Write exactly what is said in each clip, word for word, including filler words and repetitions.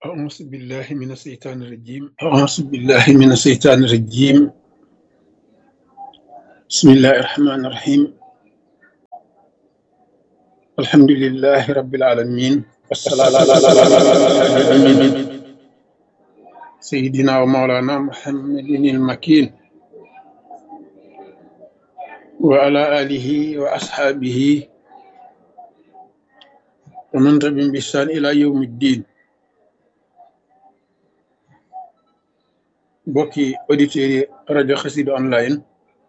أعوذ بالله من الشيطان الرجيم أعوذ بالله من الشيطان الرجيم بسم الله الرحمن الرحيم الحمد لله رب العالمين والصلاة والسلام على الأمين سيدنا ومولانا محمد المكين وعلى آله وأصحابه ومن تبعهم بإحسان إلى يوم الدين. bokki auditeurs yi rajo Xassida online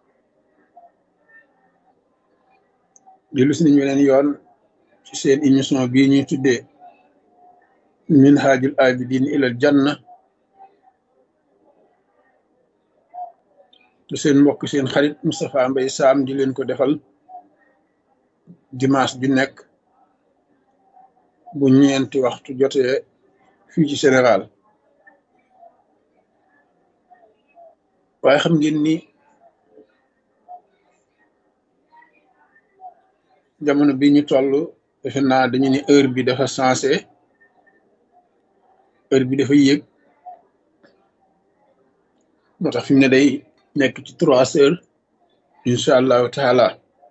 dellu si nañu weneen yoon ci seen émission bii ñuy tuddee minhajul abidin ilal janna te seen mbokk seen xarit Moustapha Mbaye Sam di leen ko defal dimanche ju nekk bu ñeenti waxtu jotee fii ci Sénégal. waaye xam ngeen ni jamono bi ñu toll defe naa dañu ni heure bi dafa sensé heure bi dafa yéeg moo tax fi mu ne day nekk ci trois heures incha allahu taala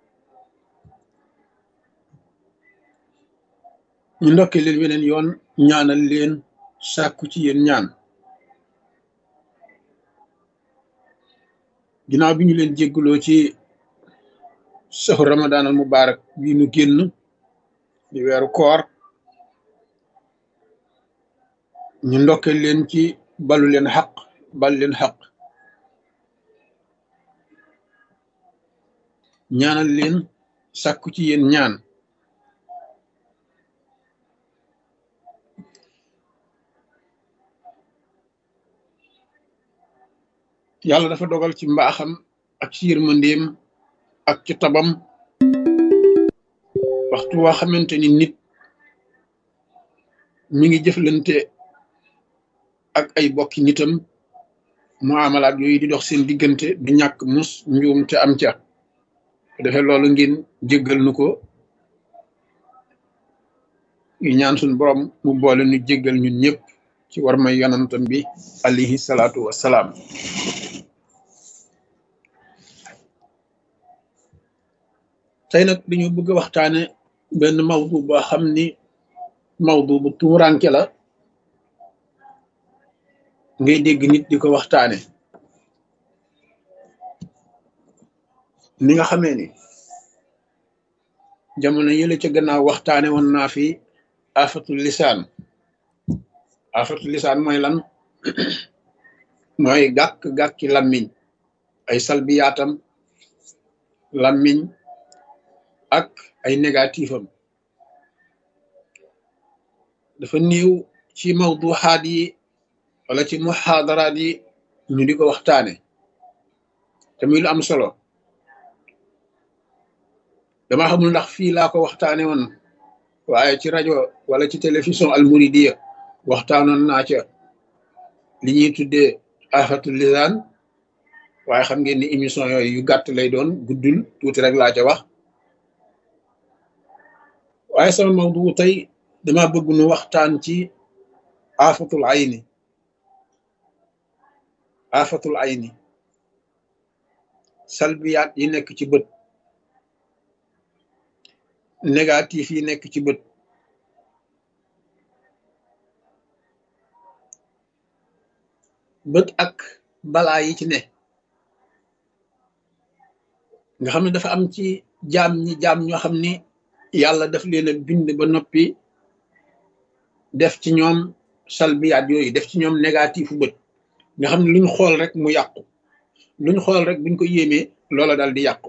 ñu ndokkee leen weneen yoon ñaanal leen sàkku ci yéen ñaan ginnaaw bi ñu leen jégguloo ci saxu ramadan al mubarak bii nu génn di weeru koor ñu ndokke leen ci balu leen xaq bal leen xaq ñaanal leen sàkku ci yéen ñaan yàlla dafa dogal ci mbaaxam ak ci yërmandeem ak ci tabam waxtu waa xamante ni nit mi ngi jëflante ak ay bokki nitam muamalaat yooyu di dox seen diggante du ñàkk mus njuum te am ca defee loolu ngeen jéggal nu ko yu ñaan suñ borom mu boole nu jéggal ñun ñëpp ci war may yonantam bi alayhi salaatu wassalaam. tey nag dañu bëgg a waxtaane benn mawdu boo xam ni mawdu bu tuuranke la ngay dégg nit di ko waxtaane ni nga xamee ni jamono yële ca gannaaw waxtaane woon naa fi afatul lisaan afatul lisaan mooy lan mooy gàkk-gàkki lammiñ ay salbiyaatam lammiñ ak ay négatif am dafa néew ci mawduxaat yi wala ci muxaadaraat yi ñu di ko waxtaane te muy lu am solo dama xamul ndax fii laa ko waxtaane woon waaye ci rajo wala ci télévision Al Mouridiyyah waxtaanoon naa ca li ñuy tuddee afatul lisaan waaye xam ngeen ni émission yooyu yu gàtt lay doon guddul tuuti rek laa ca wax waaye sama mawdu tey dama bëgg nu waxtaan ci afatul ayni afatul ayni salbiyaat yi nekk ci bët négatif yi nekk ci bët bët ak balaa yi ci ne nga xam ne dafa am ci jaam ñi jaam ñoo xam ni yàlla daf leen a bind ba noppi def ci ñoom salbiyaat yooyu def ci ñoom négatifu bët nga xam ne luñ xool rek mu yàqu luñ xool rek buñ ko yéemee loola dal di yàqu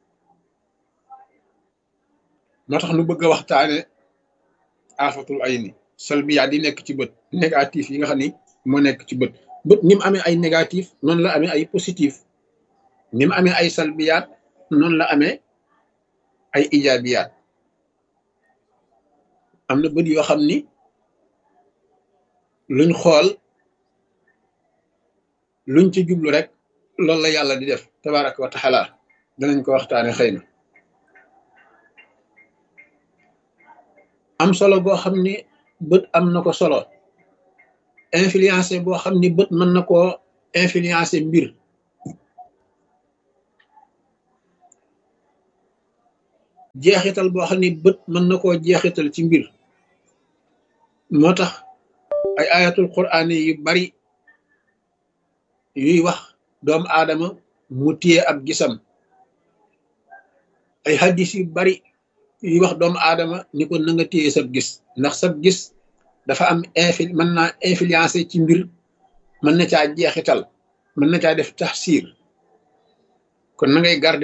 moo tax nu bëgg a waxtaane afatul ayni salbiyaat yi nekk ci bët négatif yi nga xam ni moo nekk ci bët bët ni mu amee ay négatif noonu la amee ay positif ni mu amee ay salbiyaat noonu la amee ay ijaabiyaat am na bët yoo xam ni luñ xool luñ ci jublu rek loolu la yàlla di def tabaraka wa taala danañ ko waxtaane xëy na am solo boo xam ni bët am na ko solo influencé boo xam ni bët mën na koo influencé mbir jeexital boo xam ni bët mën na koo jeexital ci mbir moo tax ay ayatul quraan yu bari yuy wax doomu aadama mu téye ab gisam ay hadis yu bari yuy wax doomu aadama ni ko na nga téye sab gis ndax sab gis dafa am infil mën naa influencé ci mbir mën na caa jeexital mën na caa def taxsiir kon na ngay garder